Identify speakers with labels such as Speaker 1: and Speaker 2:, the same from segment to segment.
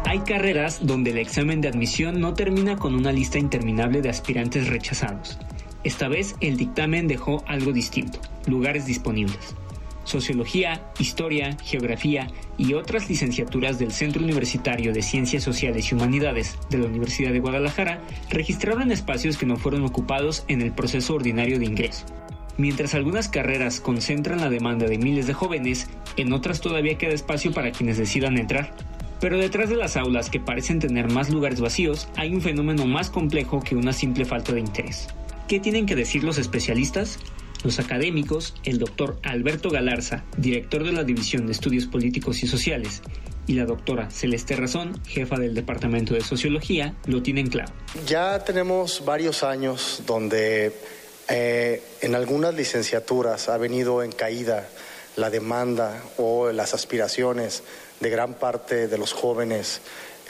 Speaker 1: Hay carreras donde el examen de admisión no termina con una lista interminable de aspirantes rechazados. Esta vez el dictamen dejó algo distinto: lugares disponibles. Sociología, Historia, Geografía y otras licenciaturas del Centro Universitario de Ciencias Sociales y Humanidades de la Universidad de Guadalajara registraron espacios que no fueron ocupados en el proceso ordinario de ingreso. Mientras algunas carreras concentran la demanda de miles de jóvenes, en otras todavía queda espacio para quienes decidan entrar. Pero detrás de las aulas que parecen tener más lugares vacíos, hay un fenómeno más complejo que una simple falta de interés. ¿Qué tienen que decir los especialistas? Los académicos, el doctor Alberto Galarza, director de la División de Estudios Políticos y Sociales, y la doctora Celeste Razón, jefa del Departamento de Sociología, lo tienen claro.
Speaker 2: Ya tenemos varios años donde en algunas licenciaturas ha venido en caída la demanda o las aspiraciones de gran parte de los jóvenes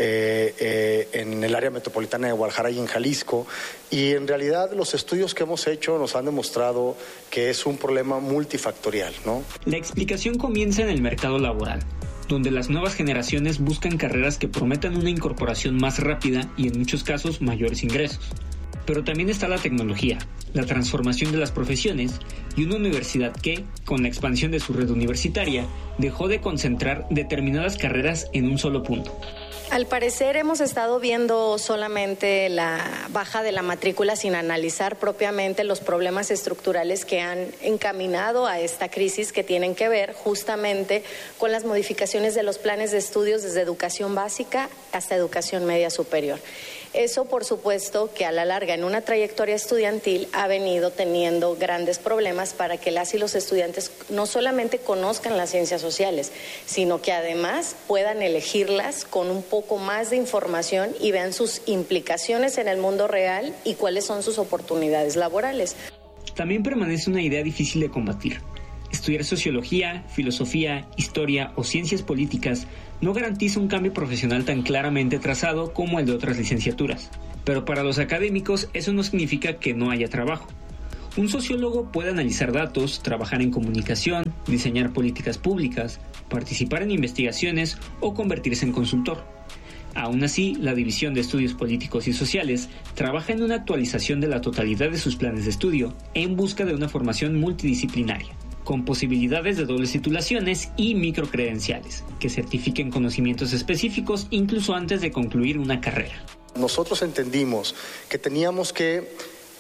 Speaker 2: en el área metropolitana de Guadalajara y en Jalisco, y en realidad los estudios que hemos hecho nos han demostrado que es un problema multifactorial, ¿no?
Speaker 1: La explicación comienza en el mercado laboral, donde las nuevas generaciones buscan carreras que prometan una incorporación más rápida y en muchos casos mayores ingresos. Pero también está la tecnología, la transformación de las profesiones y una universidad que, con la expansión de su red universitaria, dejó de concentrar determinadas carreras en un solo punto.
Speaker 3: Al parecer hemos estado viendo solamente la baja de la matrícula sin analizar propiamente los problemas estructurales que han encaminado a esta crisis, que tienen que ver justamente con las modificaciones de los planes de estudios desde educación básica hasta educación media superior. Eso, por supuesto, que a la larga en una trayectoria estudiantil ha venido teniendo grandes problemas para que las y los estudiantes no solamente conozcan las ciencias sociales, sino que además puedan elegirlas con un poco más de información y vean sus implicaciones en el mundo real y cuáles son sus oportunidades laborales.
Speaker 1: También permanece una idea difícil de combatir. Estudiar sociología, filosofía, historia o ciencias políticas no garantiza un cambio profesional tan claramente trazado como el de otras licenciaturas. Pero para los académicos eso no significa que no haya trabajo. Un sociólogo puede analizar datos, trabajar en comunicación, diseñar políticas públicas, participar en investigaciones o convertirse en consultor. Aún así, la División de Estudios Políticos y Sociales trabaja en una actualización de la totalidad de sus planes de estudio en busca de una formación multidisciplinaria, con posibilidades de dobles titulaciones y microcredenciales, que certifiquen conocimientos específicos incluso antes de concluir una carrera.
Speaker 2: Nosotros entendimos que teníamos que,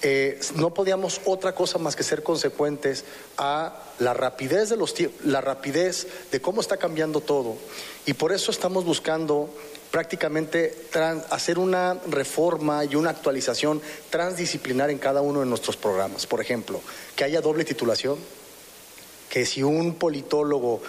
Speaker 2: no podíamos otra cosa más que ser consecuentes a la rapidez de la rapidez de cómo está cambiando todo, y por eso estamos buscando prácticamente hacer una reforma y una actualización transdisciplinar en cada uno de nuestros programas. Por ejemplo, que haya doble titulación, que si un politólogo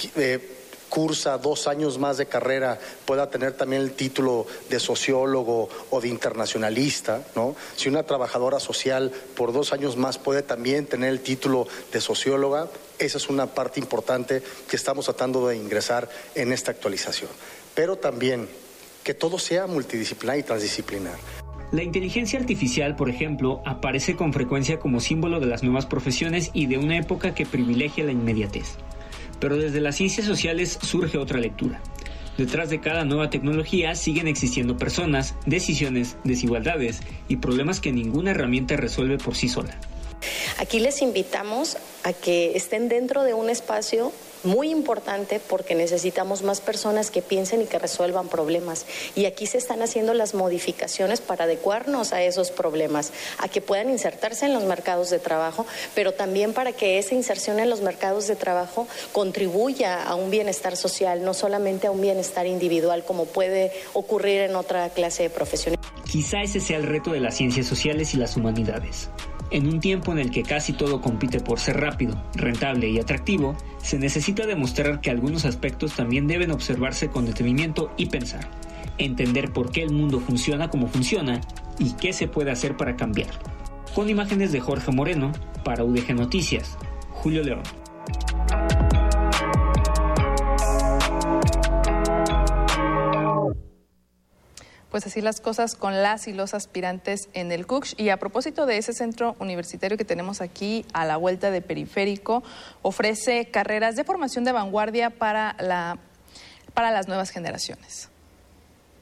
Speaker 2: cursa 2 años más de carrera pueda tener también el título de sociólogo o de internacionalista, ¿no? Si una trabajadora social por 2 años más puede también tener el título de socióloga, esa es una parte importante que estamos tratando de ingresar en esta actualización. Pero también que todo sea multidisciplinar y transdisciplinar.
Speaker 1: La inteligencia artificial, por ejemplo, aparece con frecuencia como símbolo de las nuevas profesiones y de una época que privilegia la inmediatez. Pero desde las ciencias sociales surge otra lectura. Detrás de cada nueva tecnología siguen existiendo personas, decisiones, desigualdades y problemas que ninguna herramienta resuelve por sí sola.
Speaker 3: Aquí les invitamos a que estén dentro de un espacio muy importante porque necesitamos más personas que piensen y que resuelvan problemas. Y aquí se están haciendo las modificaciones para adecuarnos a esos problemas, a que puedan insertarse en los mercados de trabajo, pero también para que esa inserción en los mercados de trabajo contribuya a un bienestar social, no solamente a un bienestar individual como puede ocurrir en otra clase de profesión.
Speaker 1: Quizá ese sea el reto de las ciencias sociales y las humanidades. En un tiempo en el que casi todo compite por ser rápido, rentable y atractivo, se necesita demostrar que algunos aspectos también deben observarse con detenimiento y pensar, entender por qué el mundo funciona como funciona y qué se puede hacer para cambiarlo. Con imágenes de Jorge Moreno, para UDG Noticias, Julio León.
Speaker 4: Pues así las cosas con las y los aspirantes en el CUCH. Y a propósito de ese centro universitario que tenemos aquí a la vuelta de Periférico, ofrece carreras de formación de vanguardia para las nuevas generaciones.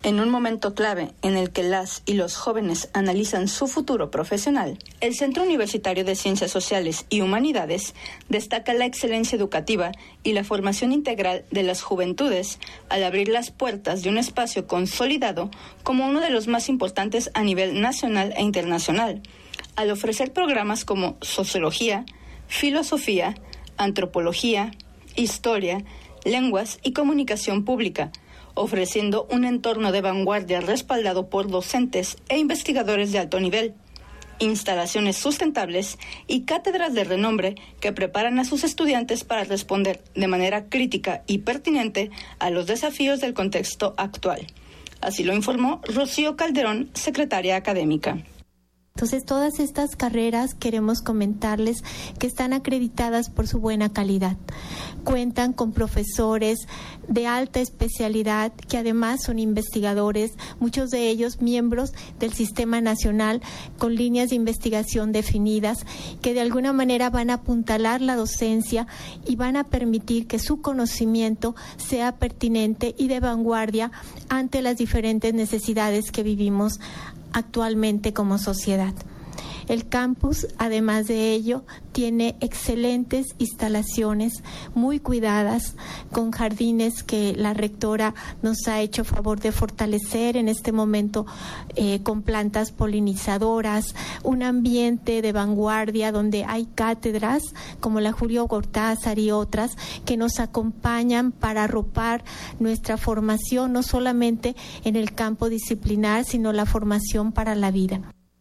Speaker 5: En un momento clave en el que las y los jóvenes analizan su futuro profesional, el Centro Universitario de Ciencias Sociales y Humanidades destaca la excelencia educativa y la formación integral de las juventudes al abrir las puertas de un espacio consolidado como uno de los más importantes a nivel nacional e internacional, al ofrecer programas como sociología, filosofía, antropología, historia, lenguas y comunicación pública, ofreciendo un entorno de vanguardia respaldado por docentes e investigadores de alto nivel, instalaciones sustentables y cátedras de renombre que preparan a sus estudiantes para responder de manera crítica y pertinente a los desafíos del contexto actual. Así lo informó Rocío Calderón, secretaria académica.
Speaker 6: Entonces, todas estas carreras queremos comentarles que están acreditadas por su buena calidad. Cuentan con profesores de alta especialidad que además son investigadores, muchos de ellos miembros del Sistema Nacional con líneas de investigación definidas que de alguna manera van a apuntalar la docencia y van a permitir que su conocimiento sea pertinente y de vanguardia ante las diferentes necesidades que vivimos actualmente como sociedad. El campus, además de ello, tiene excelentes instalaciones muy cuidadas, con jardines que la rectora nos ha hecho favor de fortalecer en este momento, con plantas polinizadoras, un ambiente de vanguardia donde hay cátedras como la Julio Cortázar y otras que nos acompañan para arropar nuestra formación, no solamente en el campo disciplinar, sino la formación para la vida.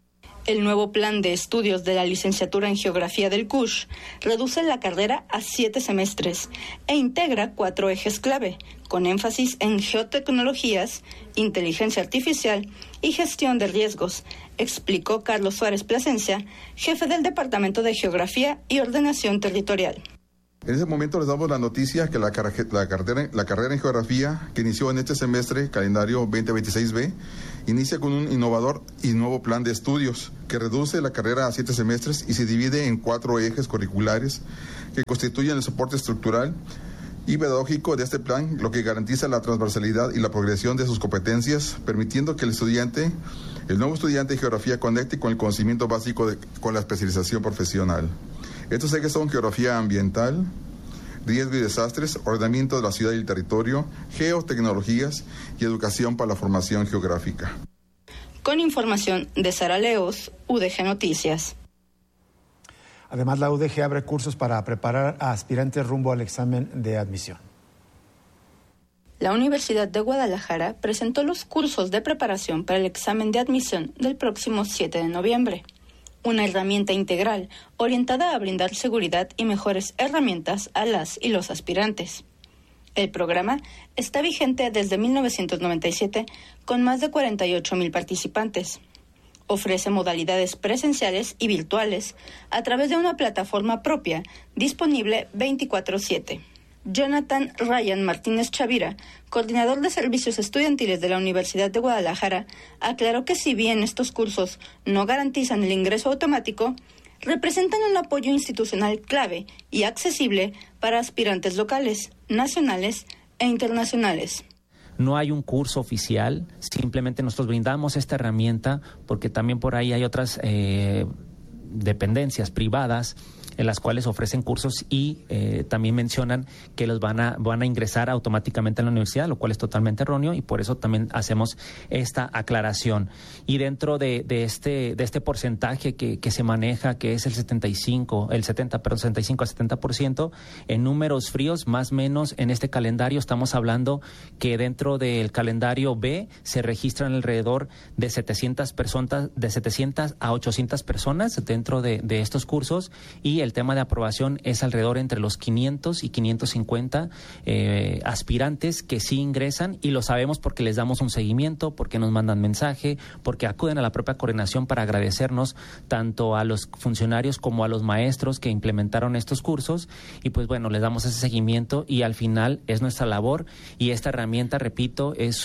Speaker 5: El nuevo plan de estudios de la licenciatura en Geografía del CUSH reduce la carrera a 7 semestres e integra 4 ejes clave, con énfasis en geotecnologías, inteligencia artificial y gestión de riesgos, explicó Carlos Suárez Plasencia, jefe del Departamento de Geografía y Ordenación Territorial.
Speaker 7: En ese momento les damos la noticia que la carrera en Geografía, que inició en este semestre, calendario 2026B, inicia con un innovador y nuevo plan de estudios que reduce la carrera a 7 semestres y se divide en 4 ejes curriculares que constituyen el soporte estructural y pedagógico de este plan, lo que garantiza la transversalidad y la progresión de sus competencias, permitiendo que el nuevo estudiante de Geografía conecte con el conocimiento básico con la especialización profesional. Estos ejes son geografía ambiental, riesgo y desastres, ordenamiento de la ciudad y el territorio, geotecnologías y educación para la formación geográfica.
Speaker 5: Con información de Sara Leos, UDG Noticias.
Speaker 8: Además, la UDG abre cursos para preparar a aspirantes rumbo al examen de admisión.
Speaker 5: La Universidad de Guadalajara presentó los cursos de preparación para el examen de admisión del próximo 7 de noviembre. Una herramienta integral orientada a brindar seguridad y mejores herramientas a las y los aspirantes. El programa está vigente desde 1997 con más de 48,000 participantes. Ofrece modalidades presenciales y virtuales a través de una plataforma propia disponible 24/7. Jonathan Ryan Martínez Chavira, coordinador de servicios estudiantiles de la Universidad de Guadalajara, aclaró que si bien estos cursos no garantizan el ingreso automático, representan un apoyo institucional clave y accesible para aspirantes locales, nacionales e internacionales.
Speaker 9: No hay un curso oficial, simplemente nosotros brindamos esta herramienta porque también por ahí hay otras dependencias privadas en las cuales ofrecen cursos y también mencionan que los van a ingresar automáticamente en la universidad, lo cual es totalmente erróneo y por eso también hacemos esta aclaración. Y dentro de este porcentaje que se maneja, que es el 65 a 70%, en números fríos, más o menos en este calendario estamos hablando que dentro del calendario B se registran alrededor de 700 a 800 personas dentro de estos cursos y el tema de aprobación es alrededor entre los 500 y 550 aspirantes que sí ingresan y lo sabemos porque les damos un seguimiento, porque nos mandan mensaje, porque acuden a la propia coordinación para agradecernos tanto a los funcionarios como a los maestros que implementaron estos cursos y pues bueno, les damos ese seguimiento y al final es nuestra labor y esta herramienta, repito, es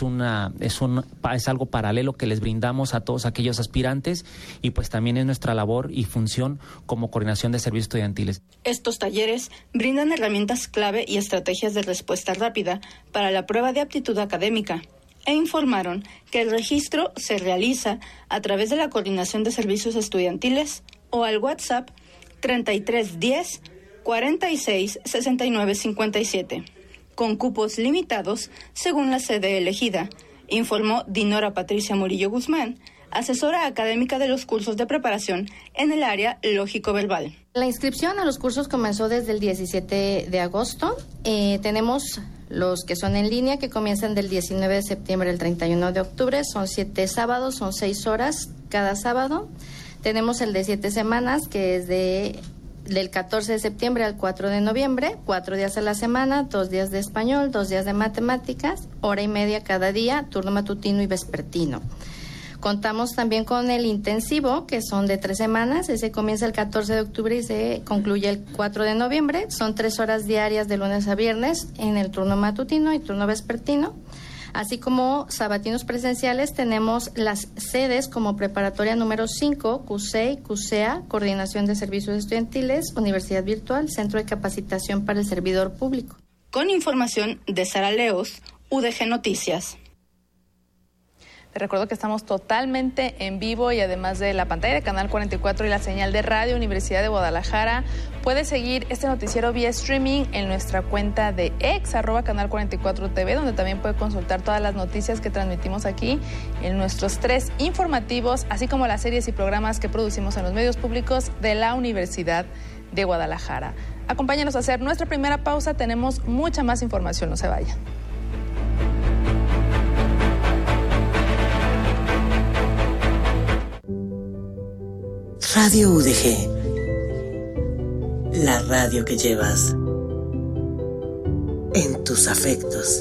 Speaker 9: algo paralelo que les brindamos a todos aquellos aspirantes y pues también es nuestra labor y función como coordinación de servicios estudiantiles.
Speaker 5: Estos talleres brindan herramientas clave y estrategias de respuesta rápida para la prueba de aptitud académica, e informaron que el registro se realiza a través de la Coordinación de Servicios Estudiantiles o al WhatsApp 3310 46 69 57, con cupos limitados según la sede elegida, informó Dinora Patricia Murillo Guzmán, asesora académica de los cursos de preparación en el área lógico-verbal.
Speaker 3: La inscripción a los cursos comenzó desde el 17 de agosto. Tenemos los que son en línea, que comienzan del 19 de septiembre al 31 de octubre. Son 7 sábados, son 6 horas cada sábado. Tenemos el de 7 semanas, que es del 14 de septiembre al 4 de noviembre, 4 días a la semana, 2 días de español, 2 días de matemáticas, hora y media cada día, turno matutino y vespertino. Contamos también con el intensivo, que son de 3 semanas. Ese comienza el 14 de octubre y se concluye el 4 de noviembre. Son 3 horas diarias de lunes a viernes en el turno matutino y turno vespertino. Así como sabatinos presenciales, tenemos las sedes como preparatoria número 5, CUSEI, CUSEA, Coordinación de Servicios Estudiantiles, Universidad Virtual, Centro de Capacitación para el Servidor Público.
Speaker 5: Con información de Sara Leos, UDG Noticias.
Speaker 4: Te recuerdo que estamos totalmente en vivo y además de la pantalla de Canal 44 y la señal de Radio Universidad de Guadalajara, puedes seguir este noticiero vía streaming en nuestra cuenta de X, @Canal 44 TV, donde también puede consultar todas las noticias que transmitimos aquí en nuestros 3 informativos, así como las series y programas que producimos en los medios públicos de la Universidad de Guadalajara. Acompáñanos a hacer nuestra primera pausa, tenemos mucha más información, no se vayan.
Speaker 10: Radio UDG, la radio que llevas en tus afectos.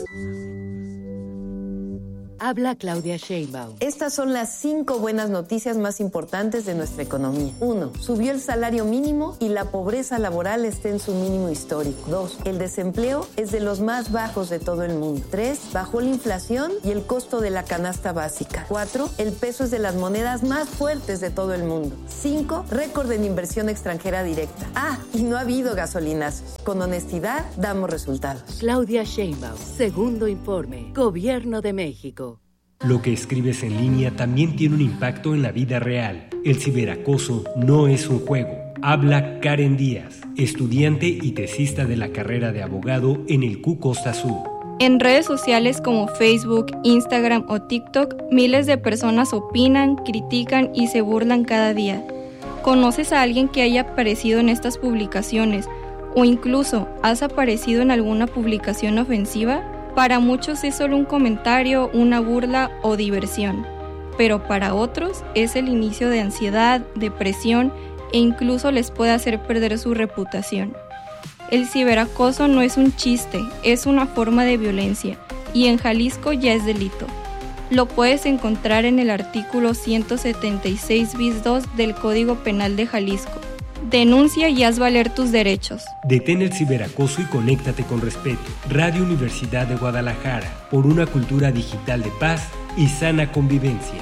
Speaker 11: Habla Claudia Sheinbaum.
Speaker 12: Estas son las 5 buenas noticias más importantes de nuestra economía. 1. Subió el salario mínimo y la pobreza laboral está en su mínimo histórico. 2. El desempleo es de los más bajos de todo el mundo. 3. Bajó la inflación y el costo de la canasta básica. 4. El peso es de las monedas más fuertes de todo el mundo. 5. Récord en inversión extranjera directa. Y no ha habido gasolinazos. Con honestidad damos resultados.
Speaker 11: Claudia Sheinbaum, segundo informe, Gobierno de México.
Speaker 13: Lo que escribes en línea también tiene un impacto en la vida real. El ciberacoso no es un juego. Habla Karen Díaz, estudiante y tesista de la carrera de abogado en el CU Costa Sur.
Speaker 14: En redes sociales como Facebook, Instagram o TikTok, miles de personas opinan, critican y se burlan cada día. ¿Conoces a alguien que haya aparecido en estas publicaciones? ¿O incluso has aparecido en alguna publicación ofensiva? Para muchos es solo un comentario, una burla o diversión, pero para otros es el inicio de ansiedad, depresión e incluso les puede hacer perder su reputación. El ciberacoso no es un chiste, es una forma de violencia y en Jalisco ya es delito. Lo puedes encontrar en el artículo 176 bis 2 del Código Penal de Jalisco. Denuncia y haz valer tus derechos.
Speaker 13: Detén el ciberacoso y conéctate con respeto. Radio Universidad de Guadalajara, por una cultura digital de paz y sana convivencia.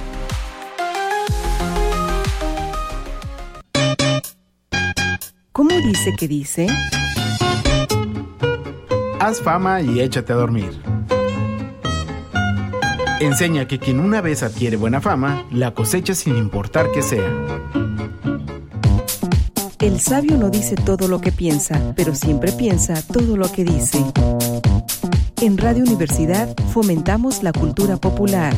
Speaker 11: ¿Cómo dice que dice?
Speaker 15: Haz fama y échate a dormir. Enseña que quien una vez adquiere buena fama, la cosecha sin importar que sea.
Speaker 11: El sabio no dice todo lo que piensa, pero siempre piensa todo lo que dice. En Radio Universidad fomentamos la cultura popular.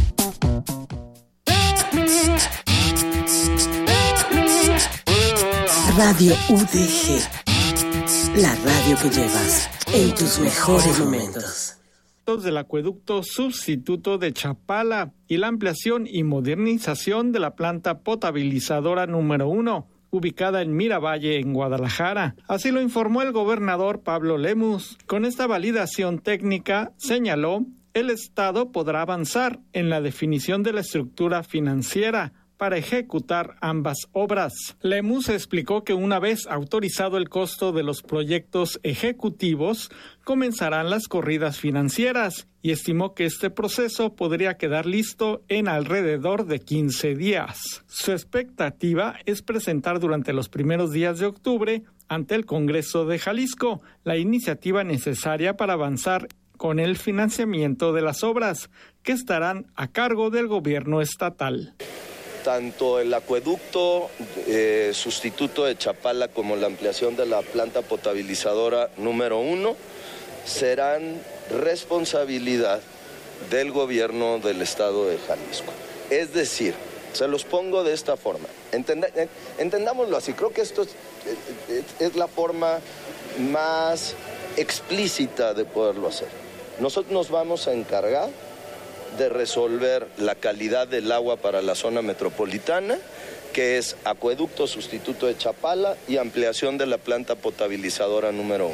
Speaker 10: Radio UDG, la radio que llevas en tus mejores momentos.
Speaker 16: Del acueducto sustituto de Chapala y la ampliación y modernización de la planta potabilizadora número 1, ubicada en Miravalle, en Guadalajara. Así lo informó el gobernador Pablo Lemus. Con esta validación técnica, señaló, el Estado podrá avanzar en la definición de la estructura financiera para ejecutar ambas obras. Lemus explicó que una vez autorizado el costo de los proyectos ejecutivos, comenzarán las corridas financieras y estimó que este proceso podría quedar listo en alrededor de 15 días. Su expectativa es presentar durante los primeros días de octubre ante el Congreso de Jalisco la iniciativa necesaria para avanzar con el financiamiento de las obras, que estarán a cargo del gobierno estatal.
Speaker 17: Tanto el acueducto sustituto de Chapala como la ampliación de la planta potabilizadora número 1 serán responsabilidad del gobierno del estado de Jalisco. Es decir, se los pongo de esta forma, entendámoslo así, creo que esto es la forma más explícita de poderlo hacer. Nosotros nos vamos a encargar de resolver la calidad del agua para la zona metropolitana, que es acueducto sustituto de Chapala y ampliación de la planta potabilizadora número 1.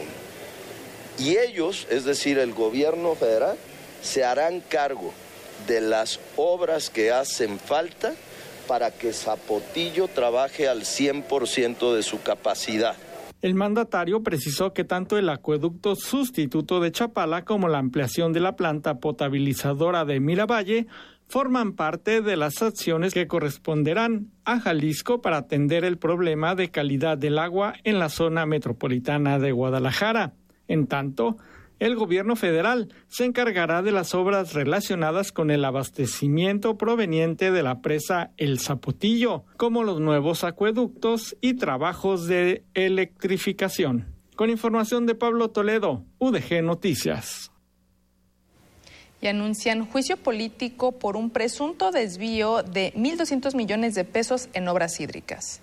Speaker 17: Y ellos, es decir, el gobierno federal, se harán cargo de las obras que hacen falta para que Zapotillo trabaje al 100% de su capacidad.
Speaker 16: El mandatario precisó que tanto el acueducto sustituto de Chapala como la ampliación de la planta potabilizadora de Miravalle forman parte de las acciones que corresponderán a Jalisco para atender el problema de calidad del agua en la zona metropolitana de Guadalajara. En tanto, el gobierno federal se encargará de las obras relacionadas con el abastecimiento proveniente de la presa El Zapotillo, como los nuevos acueductos y trabajos de electrificación. Con información de Pablo Toledo, UDG Noticias.
Speaker 4: Y anuncian juicio político por un presunto desvío de 1.200 millones de pesos en obras hídricas.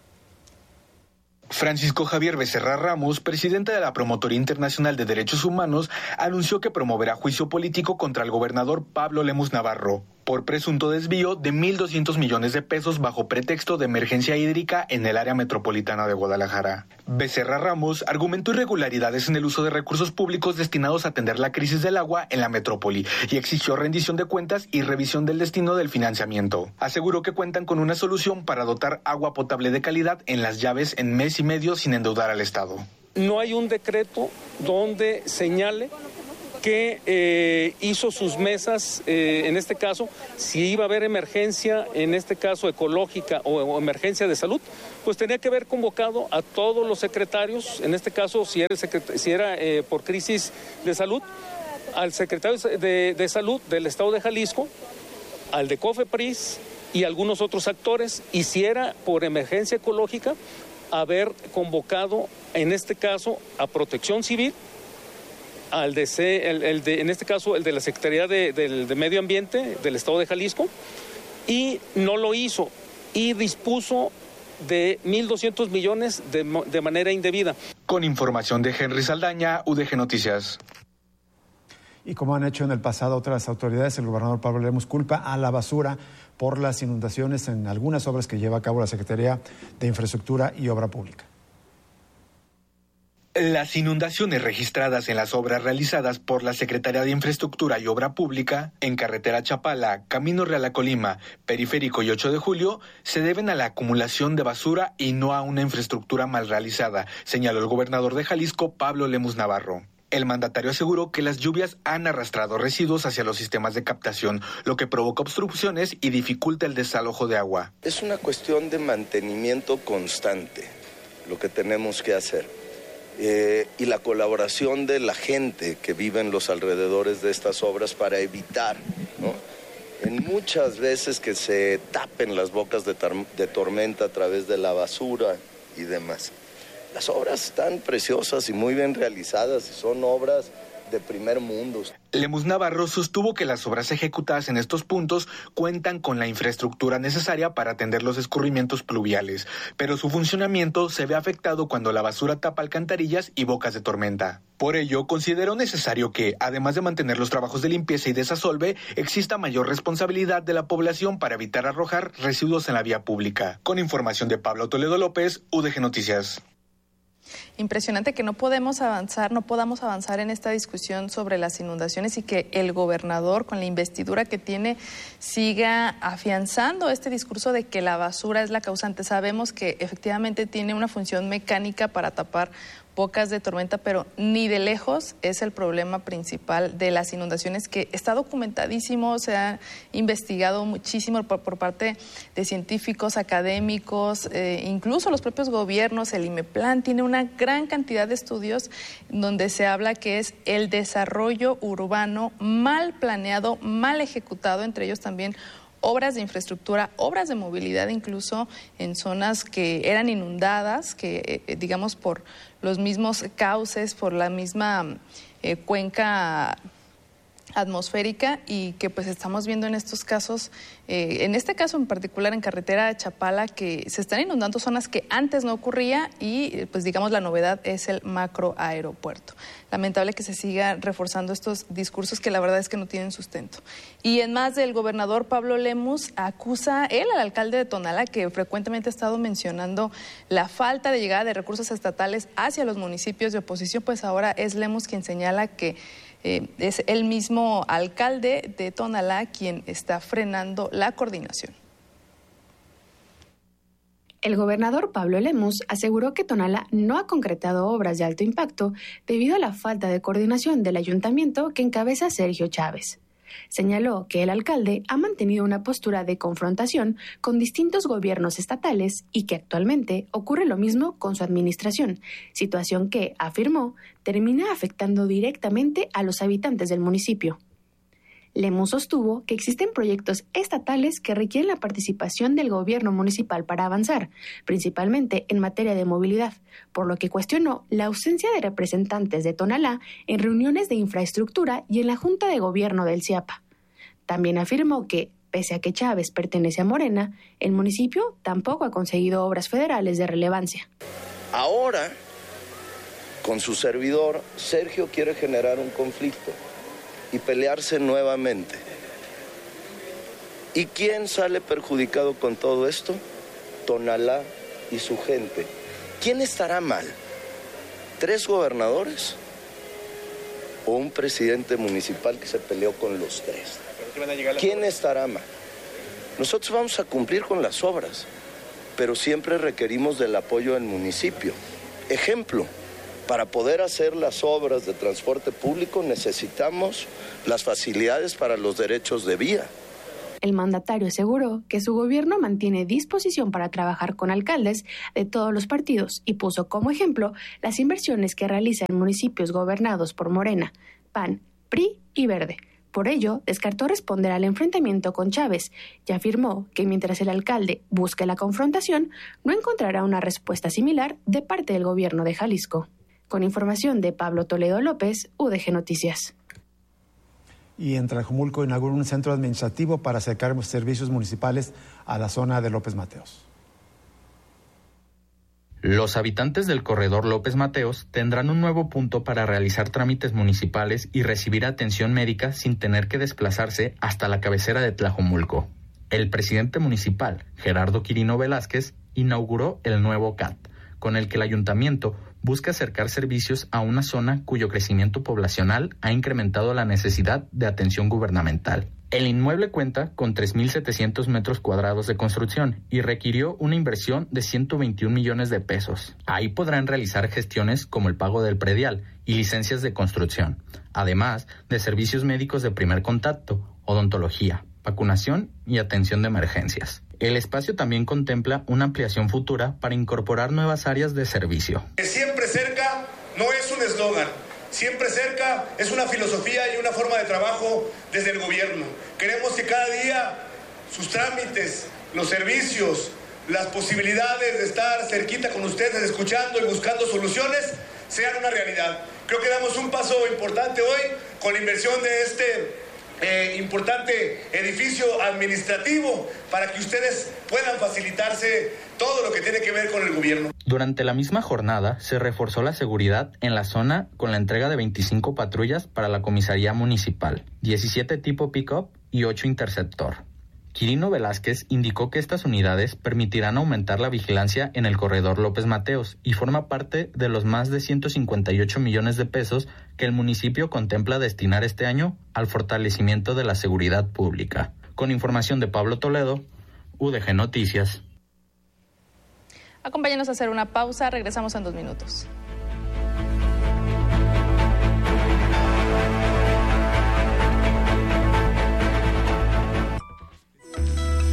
Speaker 18: Francisco Javier Becerra Ramos, presidente de la Promotoría Internacional de Derechos Humanos, anunció que promoverá juicio político contra el gobernador Pablo Lemus Navarro por presunto desvío de 1.200 millones de pesos bajo pretexto de emergencia hídrica en el área metropolitana de Guadalajara. Becerra Ramos argumentó irregularidades en el uso de recursos públicos destinados a atender la crisis del agua en la metrópoli y exigió rendición de cuentas y revisión del destino del financiamiento. Aseguró que cuentan con una solución para dotar agua potable de calidad en Las Llaves en mes y medio sin endeudar al Estado.
Speaker 19: No hay un decreto donde señale que hizo sus mesas, en este caso, si iba a haber emergencia, en este caso ecológica o emergencia de salud, pues tenía que haber convocado a todos los secretarios, en este caso, si era por crisis de salud, al secretario de Salud del Estado de Jalisco, al de COFEPRIS y algunos otros actores, y si era por emergencia ecológica, haber convocado, en este caso, a Protección Civil, en este caso el de la Secretaría de Medio Ambiente del Estado de Jalisco, y no lo hizo y dispuso de 1.200 millones de manera indebida.
Speaker 18: Con información de Henry Saldaña, UDG Noticias.
Speaker 8: Y como han hecho en el pasado otras autoridades, el gobernador Pablo Lemus culpa a la basura por las inundaciones en algunas obras que lleva a cabo la Secretaría de Infraestructura y Obra Pública.
Speaker 18: Las inundaciones registradas en las obras realizadas por la Secretaría de Infraestructura y Obra Pública en carretera Chapala, Camino Real a Colima, Periférico y 8 de Julio se deben a la acumulación de basura y no a una infraestructura mal realizada, señaló el gobernador de Jalisco, Pablo Lemus Navarro. El mandatario aseguró que las lluvias han arrastrado residuos hacia los sistemas de captación, lo que provoca obstrucciones y dificulta el desalojo de agua.
Speaker 17: Es una cuestión de mantenimiento constante lo que tenemos que hacer. Y la colaboración de la gente que vive en los alrededores de estas obras para evitar, ¿no?, en muchas veces que se tapen las bocas de tormenta a través de la basura y demás. Las obras están preciosas y muy bien realizadas y son obras de primer mundo.
Speaker 18: Lemus Navarro sostuvo que las obras ejecutadas en estos puntos cuentan con la infraestructura necesaria para atender los escurrimientos pluviales, pero su funcionamiento se ve afectado cuando la basura tapa alcantarillas y bocas de tormenta. Por ello, consideró necesario que, además de mantener los trabajos de limpieza y desasolve, exista mayor responsabilidad de la población para evitar arrojar residuos en la vía pública. Con información de Pablo Toledo López, UDG Noticias.
Speaker 4: Impresionante que no podamos avanzar en esta discusión sobre las inundaciones y que el gobernador, con la investidura que tiene, siga afianzando este discurso de que la basura es la causante. Sabemos que efectivamente tiene una función mecánica para tapar bocas de tormenta, pero ni de lejos es el problema principal de las inundaciones, que está documentadísimo, se ha investigado muchísimo por parte de científicos, académicos, incluso los propios gobiernos. El IMEPLAN tiene una gran cantidad de estudios donde se habla que es el desarrollo urbano mal planeado, mal ejecutado, entre ellos también obras de infraestructura, obras de movilidad, incluso en zonas que eran inundadas, que digamos por los mismos cauces, por la misma cuenca atmosférica, y que pues estamos viendo en estos casos, en este caso en particular en carretera de Chapala, que se están inundando zonas que antes no ocurría, y pues digamos la novedad es el macroaeropuerto. Lamentable que se siga reforzando estos discursos que la verdad es que no tienen sustento. Y en más, del gobernador Pablo Lemus acusa él al alcalde de Tonalá, que frecuentemente ha estado mencionando la falta de llegada de recursos estatales hacia los municipios de oposición. Pues ahora es Lemus quien señala que es el mismo alcalde de Tonalá quien está frenando la coordinación.
Speaker 20: El gobernador Pablo Lemus aseguró que Tonalá no ha concretado obras de alto impacto debido a la falta de coordinación del ayuntamiento que encabeza Sergio Chávez. Señaló que el alcalde ha mantenido una postura de confrontación con distintos gobiernos estatales y que actualmente ocurre lo mismo con su administración, situación que, afirmó, termina afectando directamente a los habitantes del municipio. Lemus sostuvo que existen proyectos estatales que requieren la participación del gobierno municipal para avanzar, principalmente en materia de movilidad, por lo que cuestionó la ausencia de representantes de Tonalá en reuniones de infraestructura y en la Junta de Gobierno del CIAPA. También afirmó que, pese a que Chávez pertenece a Morena, el municipio tampoco ha conseguido obras federales de relevancia.
Speaker 17: Ahora, con su servidor, Sergio quiere generar un conflicto y pelearse nuevamente. ¿Y quién sale perjudicado con todo esto? Tonalá y su gente. ¿Quién estará mal? ¿3 gobernadores? ¿O un presidente municipal que se peleó con los 3? ¿Quién estará mal? Nosotros vamos a cumplir con las obras, pero siempre requerimos del apoyo del municipio. Ejemplo, para poder hacer las obras de transporte público necesitamos las facilidades para los derechos de vía.
Speaker 20: El mandatario aseguró que su gobierno mantiene disposición para trabajar con alcaldes de todos los partidos y puso como ejemplo las inversiones que realiza en municipios gobernados por Morena, PAN, PRI y Verde. Por ello, descartó responder al enfrentamiento con Chávez y afirmó que mientras el alcalde busque la confrontación, no encontrará una respuesta similar de parte del gobierno de Jalisco. Con información de Pablo Toledo López, UDG Noticias.
Speaker 8: Y en Tlajomulco inauguró un centro administrativo para acercar servicios municipales a la zona de López Mateos.
Speaker 21: Los habitantes del corredor López Mateos tendrán un nuevo punto para realizar trámites municipales y recibir atención médica sin tener que desplazarse hasta la cabecera de Tlajomulco. El presidente municipal, Gerardo Quirino Velázquez, inauguró el nuevo CAT, con el que el ayuntamiento busca acercar servicios a una zona cuyo crecimiento poblacional ha incrementado la necesidad de atención gubernamental. El inmueble cuenta con 3.700 metros cuadrados de construcción y requirió una inversión de 121 millones de pesos. Ahí podrán realizar gestiones como el pago del predial y licencias de construcción, además de servicios médicos de primer contacto, odontología, vacunación y atención de emergencias. El espacio también contempla una ampliación futura para incorporar nuevas áreas de servicio.
Speaker 22: Siempre cerca no es un eslogan, siempre cerca es una filosofía y una forma de trabajo desde el gobierno. Queremos que cada día sus trámites, los servicios, las posibilidades de estar cerquita con ustedes, escuchando y buscando soluciones, sean una realidad. Creo que damos un paso importante hoy con la inversión de este importante edificio administrativo para que ustedes puedan facilitarse todo lo que tiene que ver con el gobierno.
Speaker 21: Durante la misma jornada se reforzó la seguridad en la zona con la entrega de 25 patrullas para la comisaría municipal, 17 tipo pick-up y 8 interceptor. Quirino Velázquez indicó que estas unidades permitirán aumentar la vigilancia en el corredor López Mateos y forma parte de los más de 158 millones de pesos que el municipio contempla destinar este año al fortalecimiento de la seguridad pública. Con información de Pablo Toledo, UDG Noticias.
Speaker 4: Acompáñanos a hacer una pausa, regresamos en 2 minutos.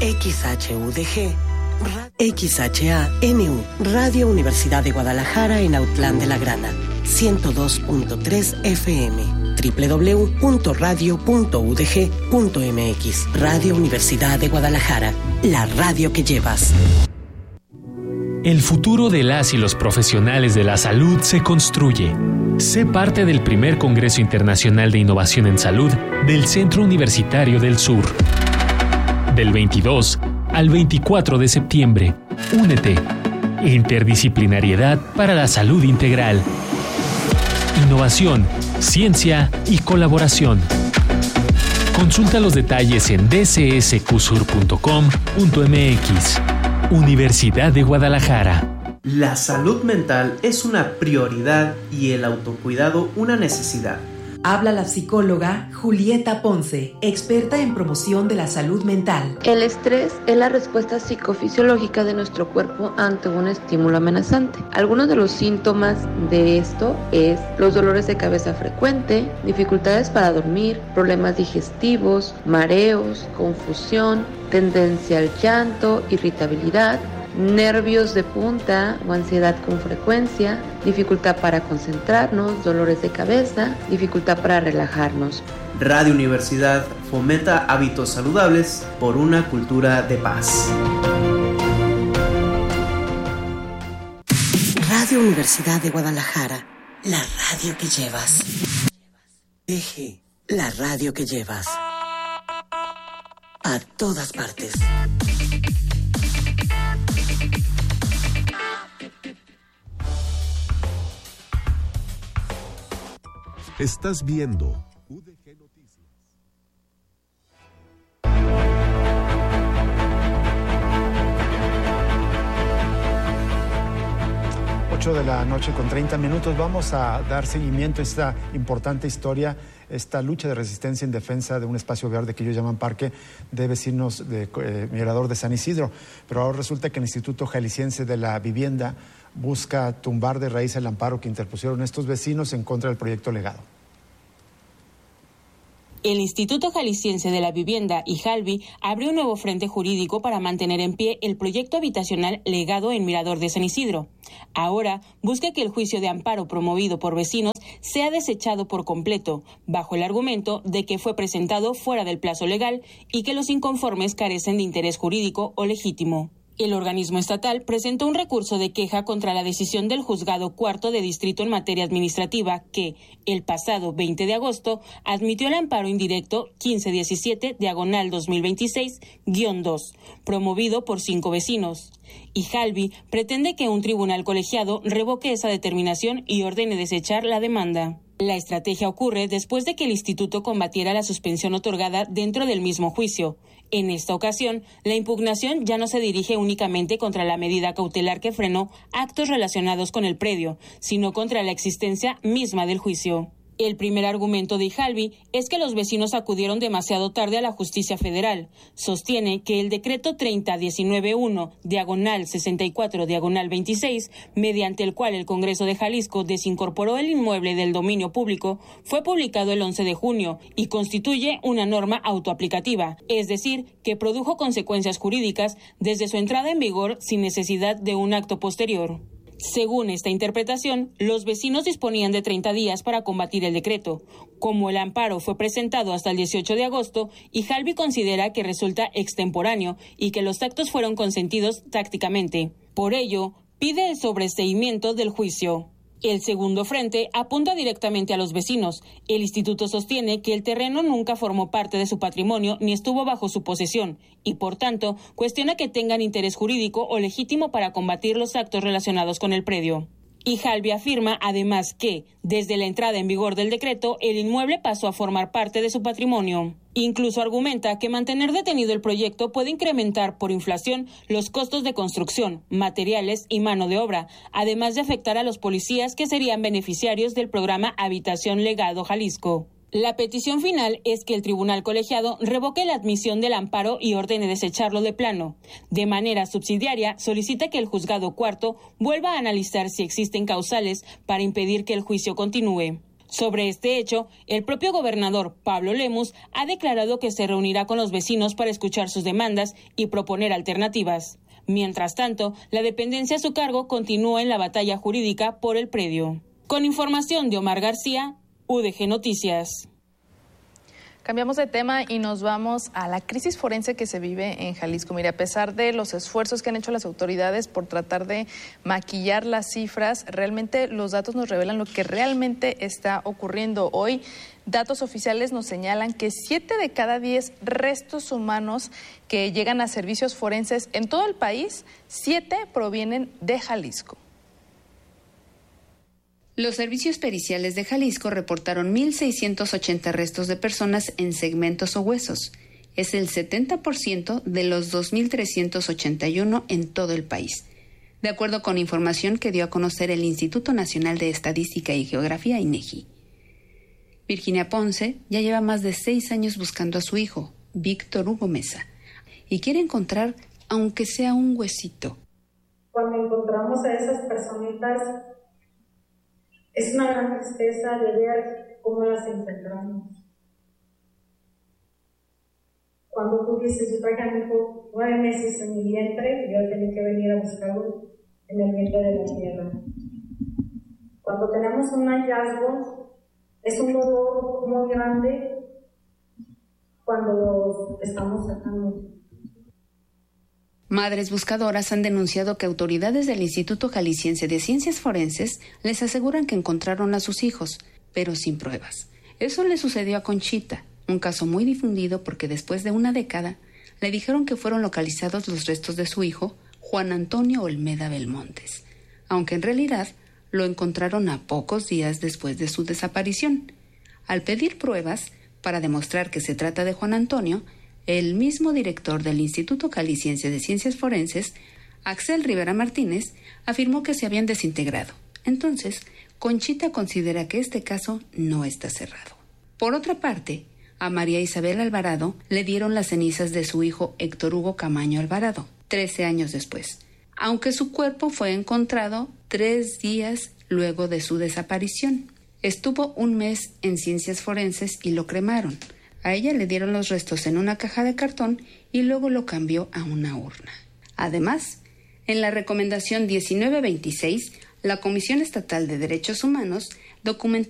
Speaker 10: XHUDG, XHANU, Radio Universidad de Guadalajara en Autlán de la Grana, 102.3 FM, www.radio.udg.mx. Radio Universidad de Guadalajara, la radio que llevas.
Speaker 1: El futuro de las y los profesionales de la salud se construye. Sé parte del primer Congreso Internacional de Innovación en Salud del Centro Universitario del Sur. Del 22 al 24 de septiembre. Únete. Interdisciplinariedad para la salud integral. Innovación, ciencia y colaboración. Consulta los detalles en dcsqsur.com.mx. Universidad de Guadalajara.
Speaker 2: La salud mental es una prioridad y el autocuidado una necesidad.
Speaker 23: Habla la psicóloga Julieta Ponce, experta en promoción de la salud mental.
Speaker 24: El estrés es la respuesta psicofisiológica de nuestro cuerpo ante un estímulo amenazante. Algunos de los síntomas de esto es los dolores de cabeza frecuente, dificultades para dormir, problemas digestivos, mareos, confusión, tendencia al llanto, irritabilidad, nervios de punta o ansiedad con frecuencia, dificultad para concentrarnos, dolores de cabeza, dificultad para relajarnos.
Speaker 2: Radio Universidad fomenta hábitos saludables por una cultura de paz.
Speaker 10: Radio Universidad de Guadalajara, la radio que llevas. Eje, la radio que llevas. A todas partes.
Speaker 25: Estás viendo UDG Noticias.
Speaker 8: 8 de la noche con 30 minutos. Vamos a dar seguimiento a esta importante historia, esta lucha de resistencia en defensa de un espacio verde que ellos llaman Parque de Vecinos de Mirador de San Isidro. Pero ahora resulta que el Instituto Jalisciense de la Vivienda busca tumbar de raíz el amparo que interpusieron estos vecinos en contra del proyecto legado.
Speaker 26: El Instituto Jalisciense de la Vivienda, IJALVI, abrió un nuevo frente jurídico para mantener en pie el proyecto habitacional legado en Mirador de San Isidro. Ahora busca que el juicio de amparo promovido por vecinos sea desechado por completo, bajo el argumento de que fue presentado fuera del plazo legal y que los inconformes carecen de interés jurídico o legítimo. El organismo estatal presentó un recurso de queja contra la decisión del Juzgado Cuarto de Distrito en materia administrativa que, el pasado 20 de agosto, admitió el amparo indirecto 1517/2026-2, promovido por 5 vecinos. IJALVI pretende que un tribunal colegiado revoque esa determinación y ordene desechar la demanda. La estrategia ocurre después de que el instituto combatiera la suspensión otorgada dentro del mismo juicio. En esta ocasión, la impugnación ya no se dirige únicamente contra la medida cautelar que frenó actos relacionados con el predio, sino contra la existencia misma del juicio. El primer argumento de IJALVI es que los vecinos acudieron demasiado tarde a la justicia federal. Sostiene que el decreto 30-19-1/64-26, mediante el cual el Congreso de Jalisco desincorporó el inmueble del dominio público, fue publicado el 11 de junio y constituye una norma autoaplicativa, es decir, que produjo consecuencias jurídicas desde su entrada en vigor sin necesidad de un acto posterior. Según esta interpretación, los vecinos disponían de 30 días para combatir el decreto. Como el amparo fue presentado hasta el 18 de agosto, IJALVI considera que resulta extemporáneo y que los actos fueron consentidos tácticamente. Por ello, pide el sobreseimiento del juicio. El segundo frente apunta directamente a los vecinos. El instituto sostiene que el terreno nunca formó parte de su patrimonio ni estuvo bajo su posesión y, por tanto, cuestiona que tengan interés jurídico o legítimo para combatir los actos relacionados con el predio. IJALVI afirma además que, desde la entrada en vigor del decreto, el inmueble pasó a formar parte de su patrimonio. Incluso argumenta que mantener detenido el proyecto puede incrementar por inflación los costos de construcción, materiales y mano de obra, además de afectar a los policías que serían beneficiarios del programa Habitación Legado Jalisco. La petición final es que el tribunal colegiado revoque la admisión del amparo y ordene desecharlo de plano. De manera subsidiaria, solicita que el juzgado cuarto vuelva a analizar si existen causales para impedir que el juicio continúe. Sobre este hecho, el propio gobernador Pablo Lemus ha declarado que se reunirá con los vecinos para escuchar sus demandas y proponer alternativas. Mientras tanto, la dependencia a su cargo continúa en la batalla jurídica por el predio. Con información de Omar García, UDG Noticias.
Speaker 4: Cambiamos de tema y nos vamos a la crisis forense que se vive en Jalisco. Mire, a pesar de los esfuerzos que han hecho las autoridades por tratar de maquillar las cifras, realmente los datos nos revelan lo que realmente está ocurriendo. Hoy, datos oficiales nos señalan que 7 de cada 10 restos humanos que llegan a servicios forenses en todo el país, 7 provienen de Jalisco.
Speaker 3: Los servicios periciales de Jalisco reportaron 1.680 restos de personas en segmentos o huesos. Es el 70% de los 2.381 en todo el país, de acuerdo con información que dio a conocer el Instituto Nacional de Estadística y Geografía, INEGI. Virginia Ponce ya lleva más de 6 años buscando a su hijo, Víctor Hugo Mesa, y quiere encontrar, aunque sea un huesito.
Speaker 5: Cuando encontramos a esas personitas, es una gran tristeza de ver cómo las encontramos. Cuando tú dices, yo traje a mi hijo 9 meses en mi vientre, yo tenía que venir a buscarlo en el vientre de la tierra. Cuando tenemos un hallazgo, es un dolor muy grande cuando lo estamos sacando.
Speaker 3: Madres buscadoras han denunciado que autoridades del Instituto Jalisciense de Ciencias Forenses les aseguran que encontraron a sus hijos, pero sin pruebas. Eso le sucedió a Conchita, un caso muy difundido porque después de una década le dijeron que fueron localizados los restos de su hijo, Juan Antonio Olmeda Belmontes, aunque en realidad lo encontraron a pocos días después de su desaparición. Al pedir pruebas para demostrar que se trata de Juan Antonio, el mismo director del Instituto Jalisciense de Ciencias Forenses, Axel Rivera Martínez, afirmó que se habían desintegrado. Entonces, Conchita considera que este caso no está cerrado. Por otra parte, a María Isabel Alvarado le dieron las cenizas de su hijo Héctor Hugo Camaño Alvarado, 13 años después, aunque su cuerpo fue encontrado 3 días luego de su desaparición. Estuvo 1 mes en Ciencias Forenses y lo cremaron. A ella le dieron los restos en una caja de cartón y luego lo cambió a una urna. Además, en la recomendación 1926, la Comisión Estatal de Derechos Humanos documentó